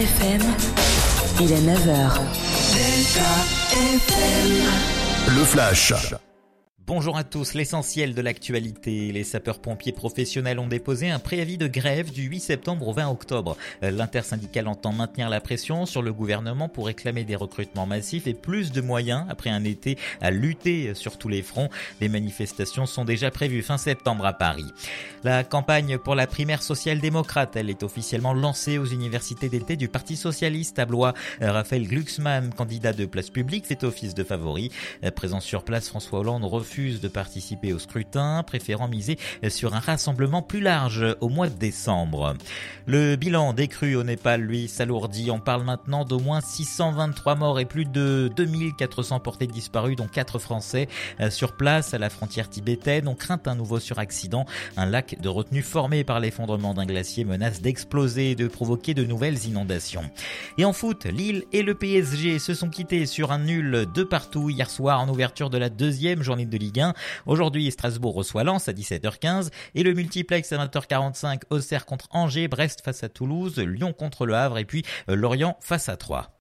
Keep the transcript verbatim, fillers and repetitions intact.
F M, il est neuf heures. Le Flash. Bonjour à tous, l'essentiel de l'actualité. Les sapeurs-pompiers professionnels ont déposé un préavis de grève du huit septembre au vingt octobre. L'intersyndicale entend maintenir la pression sur le gouvernement pour réclamer des recrutements massifs et plus de moyens après un été à lutter sur tous les fronts. Des manifestations sont déjà prévues fin septembre à Paris. La campagne pour la primaire social-démocrate, elle est officiellement lancée aux universités d'été du Parti socialiste à Blois. Raphaël Glucksmann, candidat de Place Publique, fait office de favori. Présent sur place, François Hollande refuse de participer au scrutin, préférant miser sur un rassemblement plus large au mois de décembre. Le bilan des crues au Népal, lui, s'alourdit. On parle maintenant d'au moins six cent vingt-trois morts et plus de deux mille quatre cents portés disparus, dont quatre Français. Sur place, à la frontière tibétaine, on craint un nouveau suraccident. Un lac de retenue formé par l'effondrement d'un glacier menace d'exploser et de provoquer de nouvelles inondations. Et en foot, Lille et le P S G se sont quittés sur un nul de partout hier soir en ouverture de la deuxième journée de Ligue un. Aujourd'hui, Strasbourg reçoit Lens à dix-sept heures quinze et le multiplex à vingt heures quarante-cinq, Auxerre contre Angers, Brest face à Toulouse, Lyon contre Le Havre et puis Lorient face à Troyes.